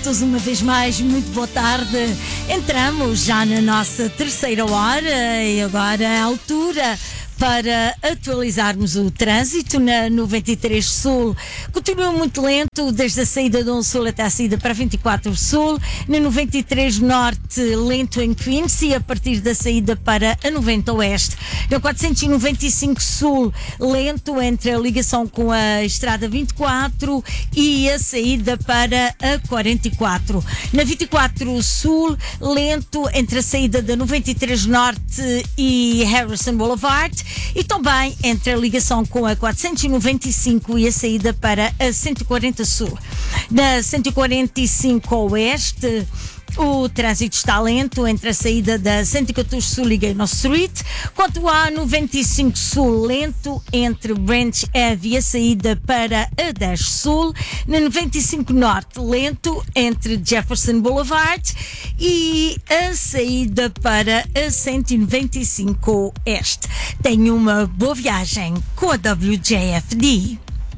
todos uma vez mais, muito boa tarde. Entramos já na nossa terceira hora e agora é a altura para atualizarmos o trânsito na 93 Sul. Continua muito lento desde a saída do 1 Sul até a saída para a 24 Sul. Na 93 Norte, lento em Queens e a partir da saída para a 90 Oeste. Na 495 Sul, lento entre a ligação com a Estrada 24 e a saída para a 44. Na 24 Sul, lento entre a saída da 93 Norte e Harrison Boulevard. E também entre a ligação com a 495 e a saída para a 140 Sul. Na 145 Oeste, o trânsito está lento entre a saída da 114 Sul e Gaynon Street, quanto à 95 Sul, lento entre Branch Ave e a saída para a 10 Sul. Na 95 Norte, lento entre Jefferson Boulevard e a saída para a 195 Este. Tenha uma boa viagem com a WJFD.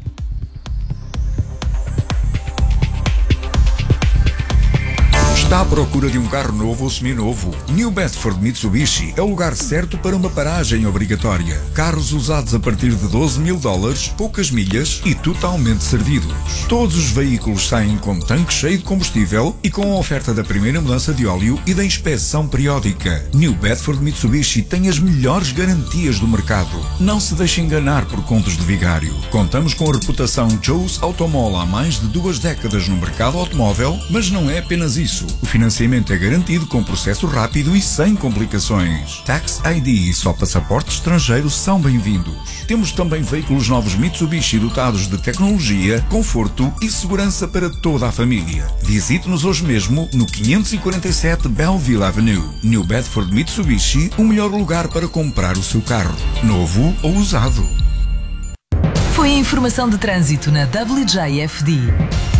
Está à procura de um carro novo ou seminovo? New Bedford Mitsubishi é o lugar certo para uma paragem obrigatória. Carros usados a partir de $12.000, poucas milhas e totalmente servidos. Todos os veículos saem com tanque cheio de combustível e com a oferta da primeira mudança de óleo e da inspeção periódica. New Bedford Mitsubishi tem as melhores garantias do mercado. Não se deixe enganar por contos de vigário. Contamos com a reputação Joe's Automall há mais de 2 décadas no mercado automóvel, mas não é apenas isso. O financiamento é garantido com processo rápido e sem complicações. Tax ID e só passaporte estrangeiro são bem-vindos. Temos também veículos novos Mitsubishi dotados de tecnologia, conforto e segurança para toda a família. Visite-nos hoje mesmo no 547 Belleville Avenue. New Bedford Mitsubishi, o melhor lugar para comprar o seu carro, novo ou usado. Foi a informação de trânsito na WJFD.